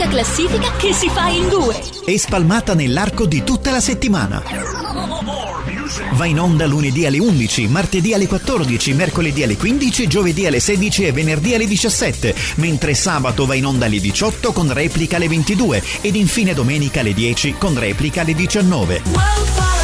l'unica classifica che si fa in due e spalmata nell'arco di tutta la settimana. Va in onda lunedì alle 11, martedì alle 14, mercoledì alle 15, giovedì alle 16 e venerdì alle 17, mentre sabato va in onda alle 18 con replica alle 22 ed infine domenica alle 10 con replica alle 19.